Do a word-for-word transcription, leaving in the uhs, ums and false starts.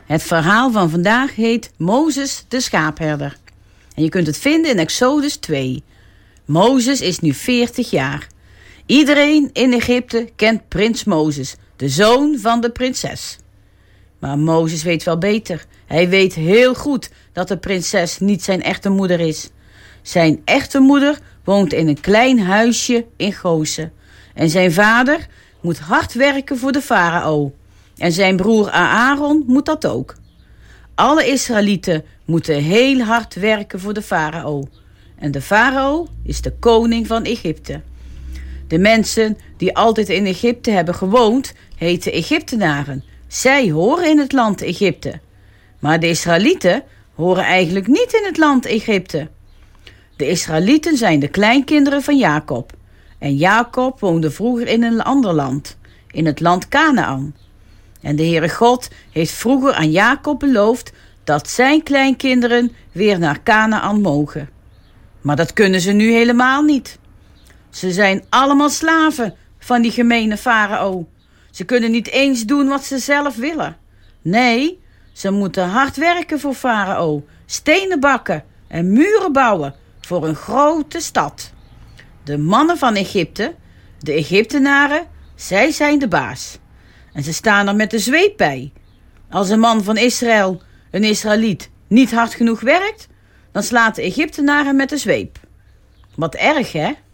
Het verhaal van vandaag heet Mozes de schaapherder. En je kunt het vinden in Exodus twee. Mozes is nu veertig jaar. Iedereen in Egypte kent prins Mozes, de zoon van de prinses. Maar Mozes weet wel beter. Hij weet heel goed dat de prinses niet zijn echte moeder is. Zijn echte moeder woont in een klein huisje in Gozen. En zijn vader moet hard werken voor de farao. En zijn broer Aaron moet dat ook. Alle Israëlieten moeten heel hard werken voor de farao. En de farao is de koning van Egypte. De mensen die altijd in Egypte hebben gewoond, heten Egyptenaren. Zij horen in het land Egypte. Maar de Israëlieten horen eigenlijk niet in het land Egypte. De Israëlieten zijn de kleinkinderen van Jacob. En Jacob woonde vroeger in een ander land, in het land Kanaan. En de Heere God heeft vroeger aan Jacob beloofd dat zijn kleinkinderen weer naar Kanaan mogen. Maar dat kunnen ze nu helemaal niet. Ze zijn allemaal slaven van die gemene farao. Ze kunnen niet eens doen wat ze zelf willen. Nee, ze moeten hard werken voor farao, stenen bakken en muren bouwen voor een grote stad. De mannen van Egypte, de Egyptenaren, zij zijn de baas. En ze staan er met de zweep bij. Als een man van Israël, een Israëliet, niet hard genoeg werkt, dan slaat de Egyptenaren met de zweep. Wat erg, hè?